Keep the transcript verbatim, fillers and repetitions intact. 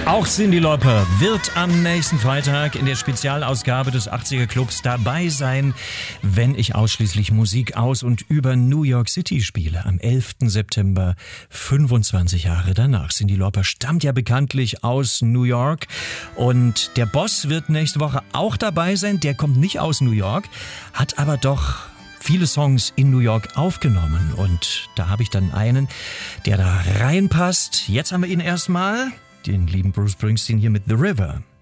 Auch Cyndi Lauper wird am nächsten Freitag in der Spezialausgabe des achtziger Clubs dabei sein, wenn ich ausschließlich Musik aus und über New York City spiele. Am elften September, fünfundzwanzig Jahre danach. Cyndi Lauper stammt ja bekanntlich aus New York und der Boss wird nächste Woche auch dabei sein. Der kommt nicht aus New York, hat aber doch viele Songs in New York aufgenommen und da habe ich dann einen, der da reinpasst. Jetzt haben wir ihn erstmal, den lieben Bruce Springsteen hier mit The River.